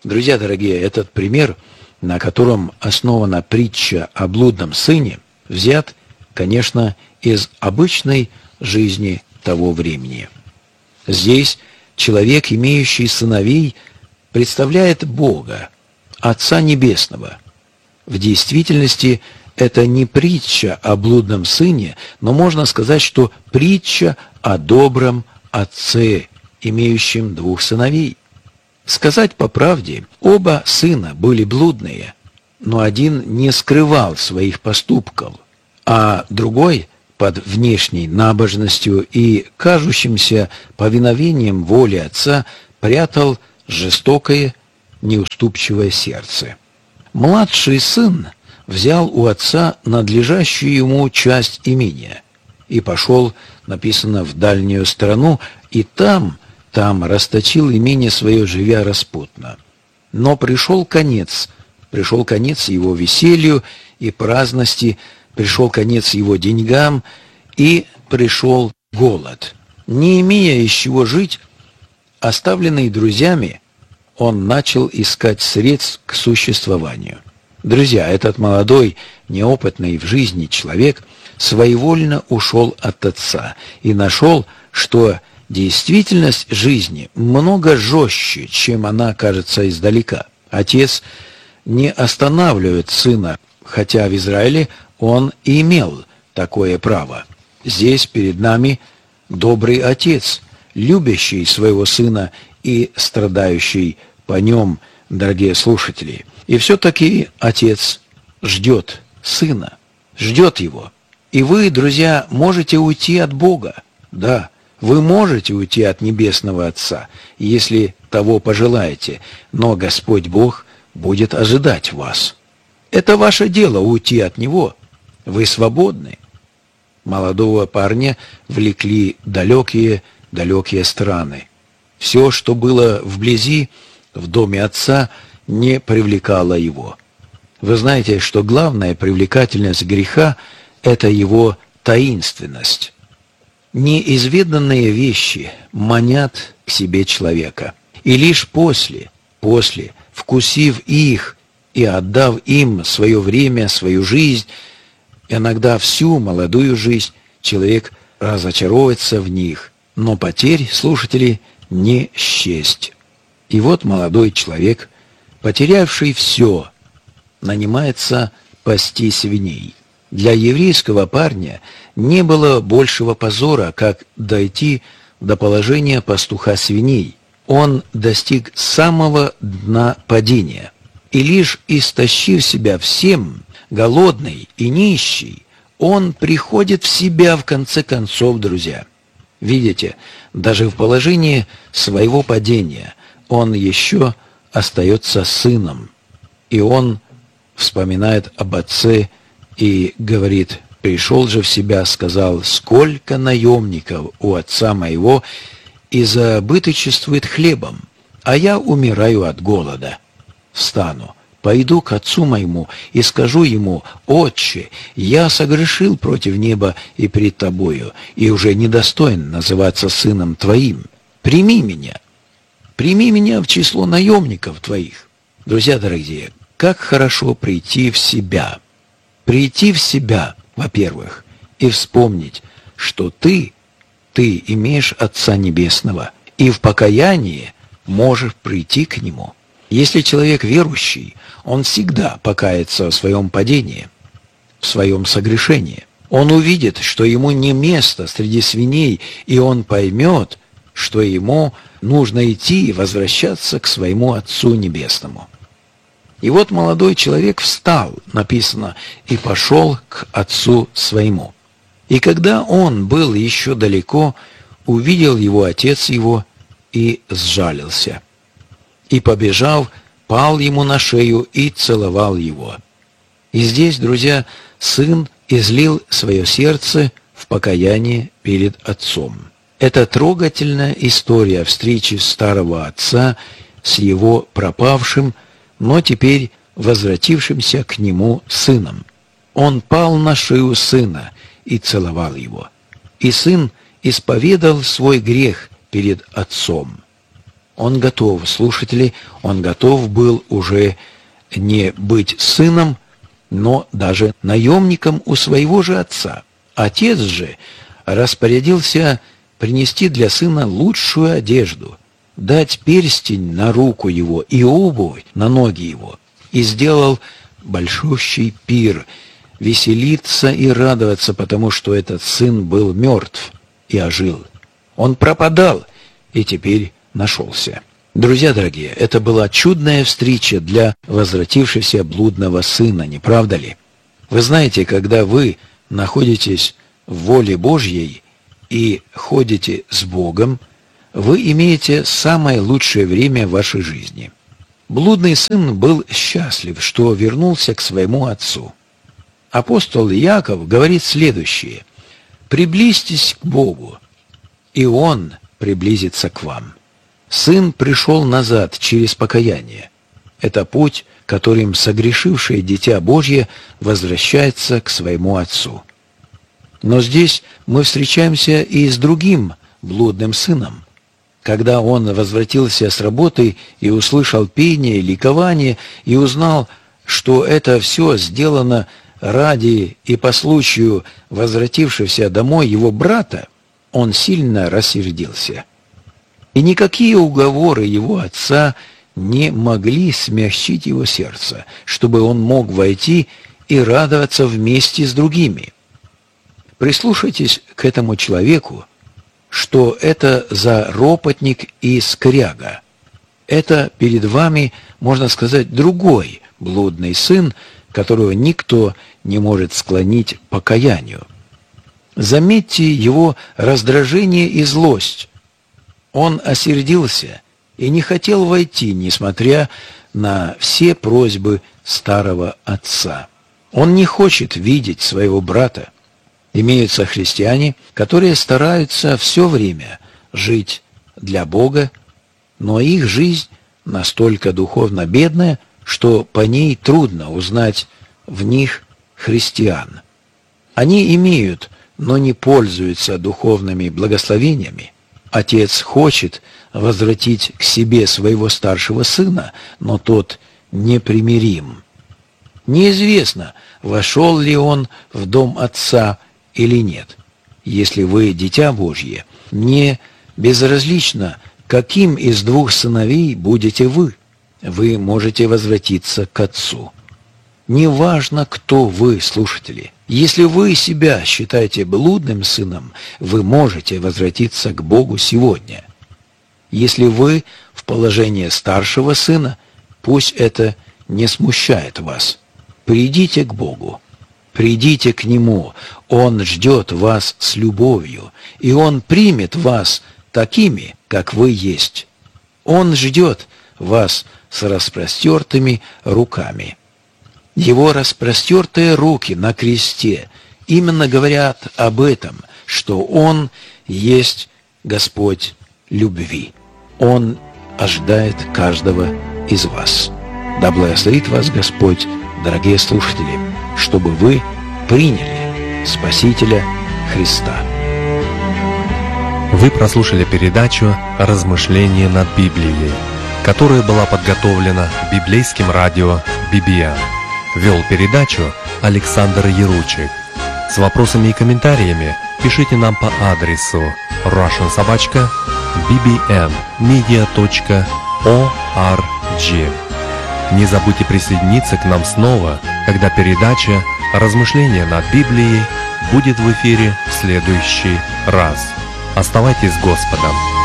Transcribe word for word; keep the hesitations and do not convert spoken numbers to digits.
Друзья дорогие, этот пример, на котором основана притча о блудном сыне, взят, конечно, из обычной жизни того времени. Здесь человек, имеющий сыновей, представляет Бога, Отца Небесного. В действительности это не притча о блудном сыне, но можно сказать, что притча о добром отце, имеющем двух сыновей. Сказать по правде, оба сына были блудные, но один не скрывал своих поступков, а другой под внешней набожностью и кажущимся повиновением воле отца прятал жестокое, неуступчивое сердце. Младший сын взял у отца надлежащую ему часть имения и пошел, написано, в дальнюю страну, и там, там расточил имение свое, живя распутно. Но пришел конец, пришел конец его веселью и праздности, пришел конец его деньгам, и пришел голод. Не имея из чего жить, оставленный друзьями, он начал искать средств к существованию. Друзья, этот молодой, неопытный в жизни человек своевольно ушел от отца и нашел, что действительность жизни много жестче, чем она кажется издалека. Отец не останавливает сына, хотя в Израиле он и имел такое право. Здесь перед нами добрый отец, любящий своего сына и страдающий по нем, дорогие слушатели. И все-таки отец ждет сына, ждет его. И вы, друзья, можете уйти от Бога. Да, вы можете уйти от Небесного Отца, если того пожелаете, но Господь Бог будет ожидать вас. Это ваше дело уйти от Него. Вы свободны. Молодого парня влекли далекие, далекие страны. Все, что было вблизи, в доме отца, не привлекало его. Вы знаете, что главная привлекательность греха – это его таинственность. Неизведанные вещи манят к себе человека. И лишь после, после, вкусив их и отдав им свое время, свою жизнь, иногда всю молодую жизнь, человек разочаровывается в них, но потерь, слушатели, не счесть. И вот молодой человек, потерявший все, нанимается пасти свиней. Для еврейского парня не было большего позора, как дойти до положения пастуха свиней. Он достиг самого дна падения. И лишь истощив себя всем, голодный и нищий, он приходит в себя в конце концов, друзья. Видите, даже в положении своего падения он еще остается сыном. И он вспоминает об отце и говорит: «Пришел же в себя, сказал, сколько наемников у отца моего и забыточествует хлебом, а я умираю от голода. Встану, пойду к отцу моему и скажу ему: Отче, я согрешил против неба и пред тобою, и уже недостоин называться сыном твоим. Прими меня, прими меня в число наемников твоих». Друзья дорогие, как хорошо прийти в себя. Прийти в себя, во-первых, и вспомнить, что ты, ты имеешь Отца Небесного, и в покаянии можешь прийти к Нему. Если человек верующий, он всегда покается в своем падении, в своем согрешении. Он увидит, что ему не место среди свиней, и он поймет, что ему нужно идти и возвращаться к своему Отцу Небесному. И вот молодой человек встал, написано, и пошел к отцу своему. И когда он был еще далеко, увидел его отец его и сжалился. И, побежав, пал ему на шею и целовал его. И здесь, друзья, сын излил свое сердце в покаянии перед отцом. Это трогательная история встречи старого отца с его пропавшим, но теперь возвратившимся к нему сыном. Он пал на шею сына и целовал его. И сын исповедал свой грех перед отцом. Он готов, слушатели, он готов был уже не быть сыном, но даже наемником у своего же отца. Отец же распорядился принести для сына лучшую одежду, дать перстень на руку его и обувь на ноги его, и сделал большущий пир, веселиться и радоваться, потому что этот сын был мертв и ожил. Он пропадал и теперь нашелся. Друзья дорогие, это была чудная встреча для возвратившегося блудного сына, не правда ли? Вы знаете, когда вы находитесь в воле Божьей и ходите с Богом, вы имеете самое лучшее время в вашей жизни. Блудный сын был счастлив, что вернулся к своему отцу. Апостол Иаков говорит следующее: «Приблизьтесь к Богу, и Он приблизится к вам». Сын пришел назад через покаяние. Это путь, которым согрешившее дитя Божье возвращается к своему отцу. Но здесь мы встречаемся и с другим блудным сыном. Когда он возвратился с работы и услышал пение, ликование, и узнал, что это все сделано ради и по случаю возвратившегося домой его брата, он сильно рассердился. И никакие уговоры его отца не могли смягчить его сердце, чтобы он мог войти и радоваться вместе с другими. Прислушайтесь к этому человеку, что это за ропотник и скряга. Это перед вами, можно сказать, другой блудный сын, которого никто не может склонить к покаянию. Заметьте его раздражение и злость. Он осердился и не хотел войти, несмотря на все просьбы старого отца. Он не хочет видеть своего брата. Имеются христиане, которые стараются все время жить для Бога, но их жизнь настолько духовно бедная, что по ней трудно узнать в них христиан. Они имеют, но не пользуются духовными благословениями. Отец хочет возвратить к себе своего старшего сына, но тот непримирим. Неизвестно, вошел ли он в дом отца или нет. Если вы дитя Божье, не безразлично, каким из двух сыновей будете вы. Вы можете возвратиться к отцу. Неважно, кто вы, слушатели. Если вы себя считаете блудным сыном, вы можете возвратиться к Богу сегодня. Если вы в положении старшего сына, пусть это не смущает вас. Придите к Богу. Придите к Нему. Он ждет вас с любовью, и Он примет вас такими, как вы есть. Он ждет вас с распростертыми руками. Его распростертые руки на кресте именно говорят об этом, что Он есть Господь любви. Он ожидает каждого из вас. Да благословит вас Господь, дорогие слушатели, чтобы вы приняли Спасителя Христа. Вы прослушали передачу «Размышления над Библией», которая была подготовлена библейским радио би би эн. Вел передачу Александр Яручик. С вопросами и комментариями пишите нам по адресу russian собака би би эн медиа точка орг. Не забудьте присоединиться к нам снова, когда передача «Размышления над Библией» будет в эфире в следующий раз. Оставайтесь с Господом!